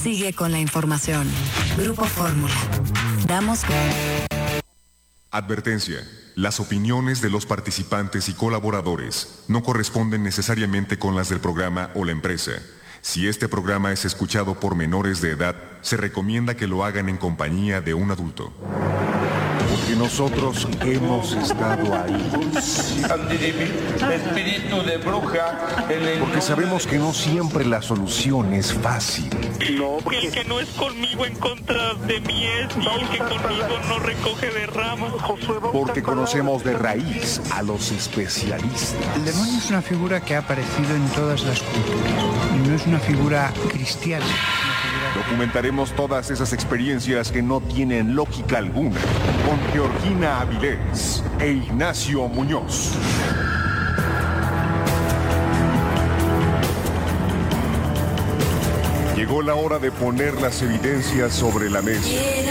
Sigue con la información. Grupo Fórmula. Damos... Advertencia. Las opiniones de los participantes y colaboradores no corresponden necesariamente con las del programa o la empresa. Si este programa es escuchado por menores de edad, se recomienda que lo hagan en compañía de un adulto. Porque nosotros hemos estado ahí. Espíritu de bruja. Porque sabemos que no siempre la solución es fácil. No, el que no es conmigo en contra de mí es, y el que conmigo no recoge de ramas. Porque conocemos de raíz a los especialistas. El demonio es una figura que ha aparecido en todas las culturas y no es una figura cristiana. Documentaremos todas esas experiencias que no tienen lógica alguna con Georgina Avilés e Ignacio Muñoz. Llegó la hora de poner las evidencias sobre la mesa.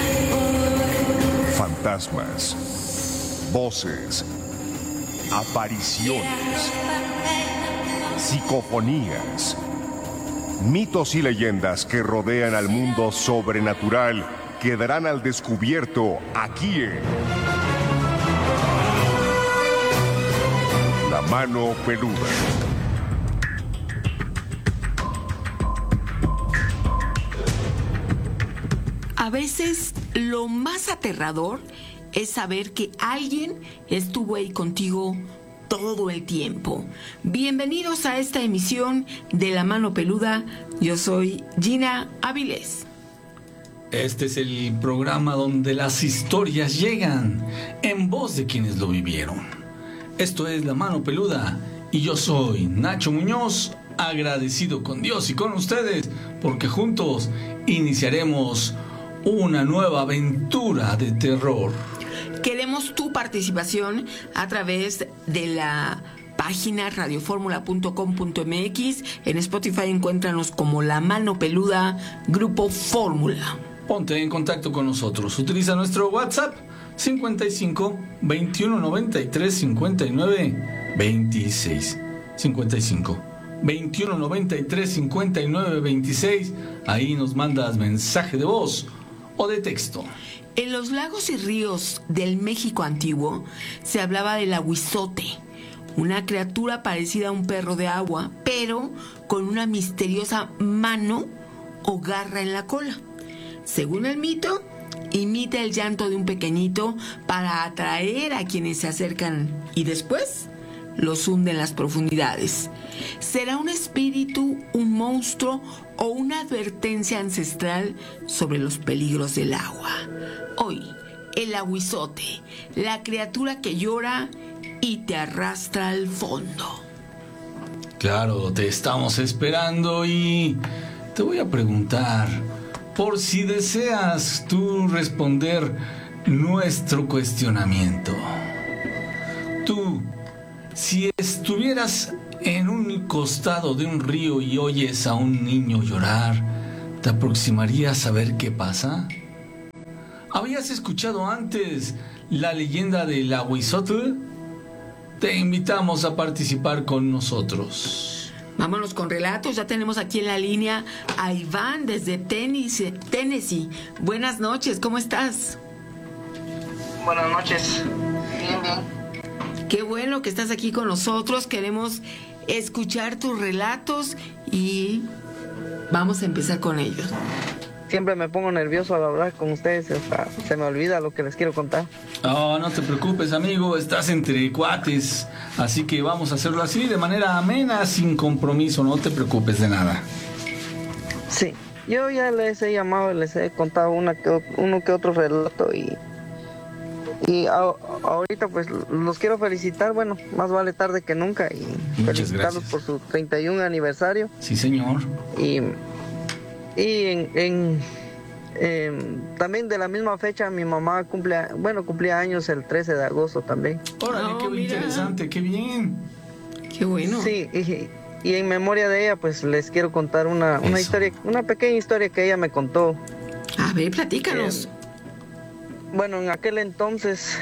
Fantasmas, voces, apariciones, psicofonías, mitos y leyendas que rodean al mundo sobrenatural quedarán al descubierto aquí en La Mano Peluda. A veces lo más aterrador es saber que alguien estuvo ahí contigo todo el tiempo. Bienvenidos a esta emisión de La Mano Peluda. Yo soy Gina Avilés. Este es el programa donde las historias llegan en voz de quienes lo vivieron. Esto es La Mano Peluda y yo soy Nacho Muñoz, agradecido con Dios y con ustedes porque juntos iniciaremos una nueva aventura de terror. Queremos tu participación a través de la página radioformula.com.mx. En Spotify encuéntranos como La Mano Peluda, Grupo Fórmula. Ponte en contacto con nosotros. Utiliza nuestro WhatsApp 55 21 93 59 26. 55 21 93 59 26. Ahí nos mandas mensaje de voz o de texto. En los lagos y ríos del México antiguo se hablaba del ahuizote, una criatura parecida a un perro de agua, pero con una misteriosa mano o garra en la cola. Según el mito, imita el llanto de un pequeñito para atraer a quienes se acercan y después los hunde en las profundidades. ¿Será un espíritu, un monstruo o una advertencia ancestral sobre los peligros del agua? Hoy, el ahuizote, la criatura que llora y te arrastra al fondo. Claro, te estamos esperando y te voy a preguntar, por si deseas tú responder nuestro cuestionamiento. Tú, si estuvieras en un costado de un río y oyes a un niño llorar, ¿te aproximarías a ver qué pasa? ¿Habías escuchado antes la leyenda del ahuizote? Te invitamos a participar con nosotros. Vámonos con relatos. Ya tenemos aquí en la línea a Iván desde Tennessee. Buenas noches, ¿cómo estás? Buenas noches. Bien, bien. Qué bueno que estás aquí con nosotros. Queremos escuchar tus relatos y vamos a empezar con ellos. Siempre me pongo nervioso al hablar con ustedes, se me olvida lo que les quiero contar. No te preocupes, amigo, estás entre cuates, así que vamos a hacerlo así, de manera amena, sin compromiso, no te preocupes de nada. Sí, yo ya les he llamado, les he contado uno que otro relato y ahorita pues los quiero felicitar, bueno, más vale tarde que nunca y muchas felicitarlos gracias por su 31 aniversario. Sí, señor. Y también de la misma fecha mi mamá cumplía años el 13 de agosto también. Órale, qué mira. interesante, qué bien. Qué bueno. Sí, y en memoria de ella pues les quiero contar una historia, una pequeña historia que ella me contó. A ver, platícanos. Bueno, en aquel entonces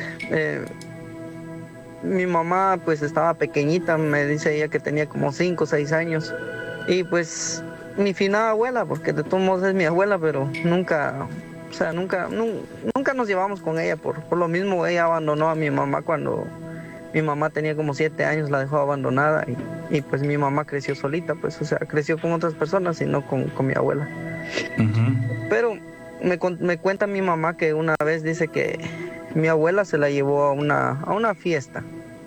mi mamá pues estaba pequeñita, me dice ella que tenía como 5 o 6 años y pues mi finada abuela, porque de todos modos es mi abuela, pero nunca nos llevamos con ella, por lo mismo ella abandonó a mi mamá cuando mi mamá tenía como 7 años, la dejó abandonada y pues mi mamá creció solita, pues, o sea, creció con otras personas y no con mi abuela. Uh-huh. Pero me cuenta mi mamá que una vez dice que mi abuela se la llevó a una fiesta.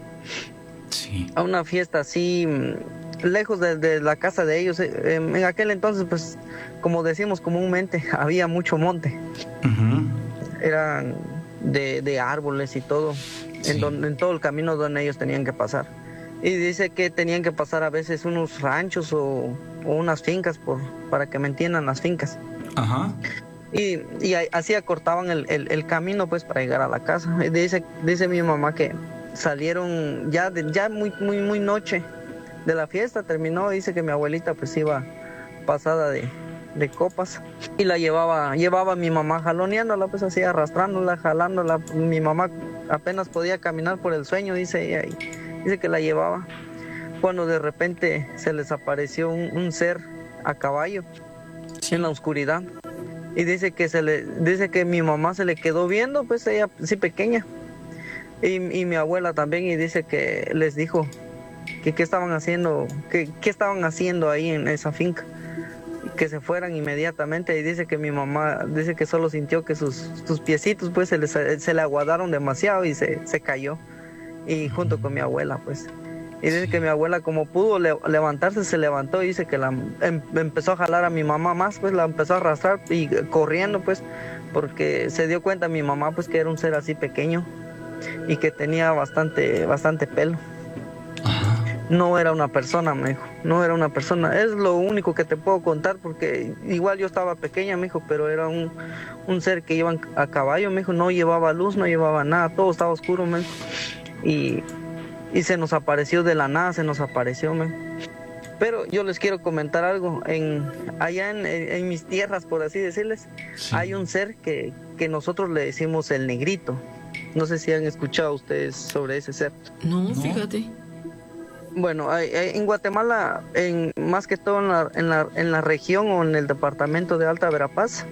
Sí. A una fiesta así, lejos de la casa de ellos. En aquel entonces, pues, como decimos comúnmente, había mucho monte. Uh-huh. Eran de árboles y todo, sí. en todo el camino donde ellos tenían que pasar. Y dice que tenían que pasar a veces unos ranchos o unas fincas para que me entiendan las fincas. Ajá. Y así acortaban el camino pues para llegar a la casa. Y dice mi mamá que salieron ya muy noche de la fiesta, terminó. Dice que mi abuelita pues iba pasada de copas y la llevaba mi mamá jaloneándola, pues así arrastrándola, jalándola. Mi mamá apenas podía caminar por el sueño, dice ella, y dice que la llevaba cuando de repente se les apareció un ser a caballo en la oscuridad. Y dice que mi mamá se le quedó viendo, pues ella sí pequeña, y mi abuela también, y dice que les dijo que qué estaban haciendo ahí en esa finca, que se fueran inmediatamente. Y dice que mi mamá dice que solo sintió que sus piecitos pues se le aguadaron demasiado y se cayó, y junto con mi abuela pues. Y dice que mi abuela, como pudo levantarse, se levantó, y dice que empezó a jalar a mi mamá más, pues la empezó a arrastrar y corriendo, pues, porque se dio cuenta mi mamá, pues, que era un ser así pequeño y que tenía bastante pelo. Ajá. No era una persona, me dijo, no era una persona. Es lo único que te puedo contar, porque igual yo estaba pequeña, me dijo, pero era un ser que iba a caballo, me dijo, no llevaba luz, no llevaba nada, todo estaba oscuro, me dijo. Y se nos apareció de la nada, Pero yo les quiero comentar algo. Allá en mis tierras, por así decirles, sí, hay un ser que nosotros le decimos el negrito. No sé si han escuchado ustedes sobre ese ser. No, fíjate. Bueno, en Guatemala, más que todo en la región o en el departamento de Alta Verapaz,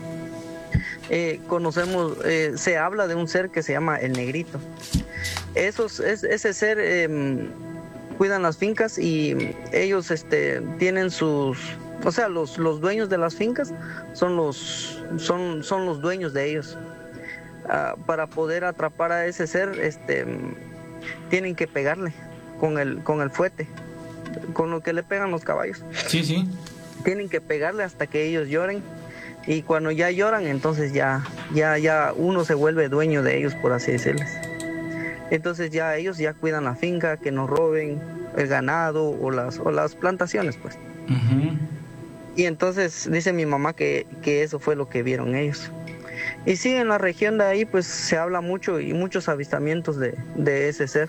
se habla de un ser que se llama el negrito. Ese ser cuidan las fincas, y ellos tienen sus, o sea, los dueños de las fincas son los dueños de ellos. Para poder atrapar a ese ser, tienen que pegarle con el fuete, con lo que le pegan los caballos. Sí. Tienen que pegarle hasta que ellos lloren. Y cuando ya lloran, entonces ya uno se vuelve dueño de ellos, por así decirles. Entonces ya ellos ya cuidan la finca, que no roben el ganado o las plantaciones, pues. Uh-huh. Y entonces dice mi mamá que eso fue lo que vieron ellos. Y sí, en la región de ahí pues se habla mucho, y muchos avistamientos de ese ser.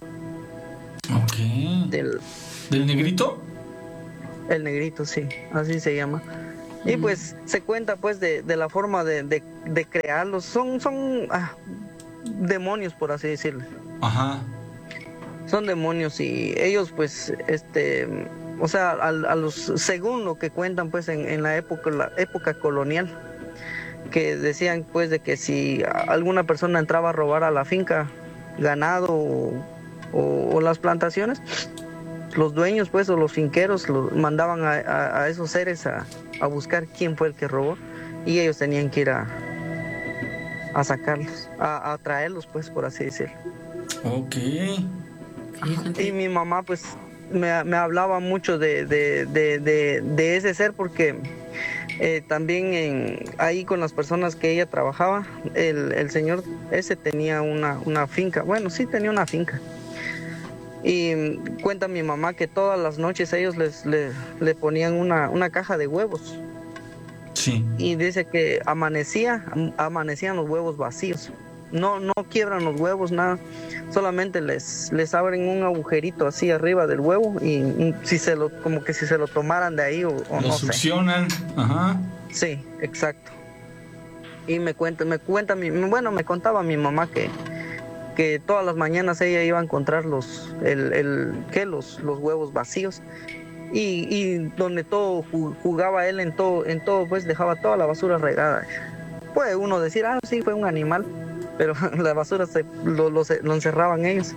Ok. ¿Del negrito? El negrito, sí, así se llama. Y pues se cuenta pues de la forma de crearlos. Son demonios, por así decirlo. Ajá. Son demonios, y ellos pues o sea, según lo que cuentan pues en la época colonial, que decían pues de que si alguna persona entraba a robar a la finca ganado o las plantaciones, los dueños pues, o los finqueros, mandaban a esos seres a buscar quién fue el que robó, y ellos tenían que ir a sacarlos, a traerlos pues, por así decirlo. Ok. Y mi mamá pues me hablaba mucho de ese ser, porque también ahí con las personas que ella trabajaba, el señor ese tenía una finca. Bueno, sí tenía una finca. Y cuenta mi mamá que todas las noches ellos le ponían una caja de huevos. Sí. Y dice que amanecían los huevos vacíos. No quiebran los huevos, nada. Solamente les abren un agujerito así arriba del huevo, y como que si se lo tomaran de ahí o lo no succionan. sé. Ajá. Sí, exacto. Y me contaba mi mamá que todas las mañanas ella iba a encontrar los huevos vacíos, y donde todo jugaba él, en todo pues dejaba toda la basura regada. Puede uno decir, sí, fue un animal, pero la basura lo encerraban ellos.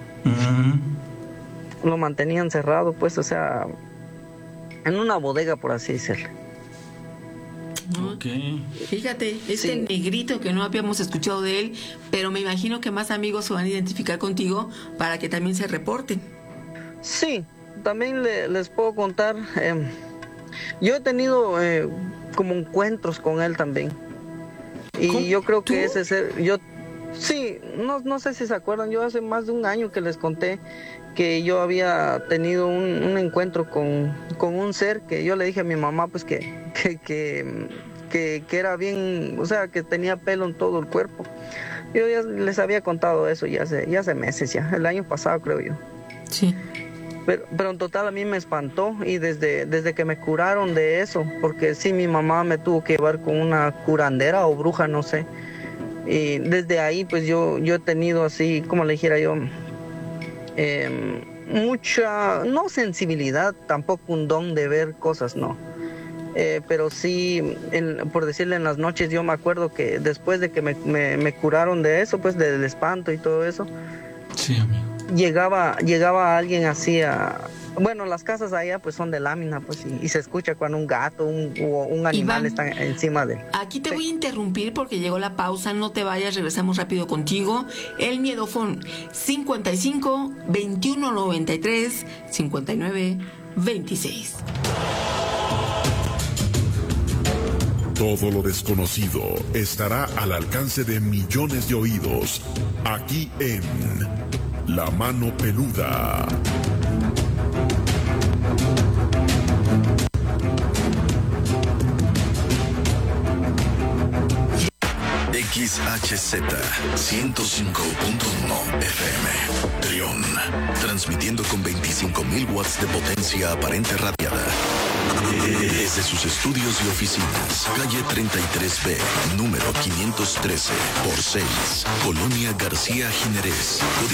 Lo mantenían cerrado, pues, o sea, en una bodega, por así decirlo. Okay. Fíjate, negrito que no habíamos escuchado de él, pero me imagino que más amigos se van a identificar contigo para que también se reporten. Sí, también les puedo contar, yo he tenido como encuentros con él también. Y yo creo que ese ser, sí, no sé si se acuerdan, yo hace más de un año que les conté que yo había tenido un encuentro con un ser que yo le dije a mi mamá pues que era bien, o sea, que tenía pelo en todo el cuerpo. Yo ya les había contado eso ya hace meses, el año pasado creo yo. Sí. Pero en total a mí me espantó y desde que me curaron de eso, porque sí, mi mamá me tuvo que llevar con una curandera o bruja, no sé. Y desde ahí pues yo he tenido así, como le dijera yo, mucha, no sensibilidad, tampoco un don de ver cosas, no. Pero sí, por decirle, en las noches yo me acuerdo que después de que me curaron de eso, pues del espanto y todo eso. Sí, amigo. Llegaba alguien así bueno, las casas allá pues son de lámina, pues, y se escucha cuando un gato o un animal está encima de él. Aquí te voy a interrumpir porque llegó la pausa, no te vayas, regresamos rápido contigo. El Miedofón 55 21 93 59 26. Todo lo desconocido estará al alcance de millones de oídos, aquí en La Mano Peluda. XHZ 105.1 FM Trión, transmitiendo con 25.000 watts de potencia aparente radiada desde sus estudios y oficinas, calle 33B, número 513 por 6, Colonia García Jiménez.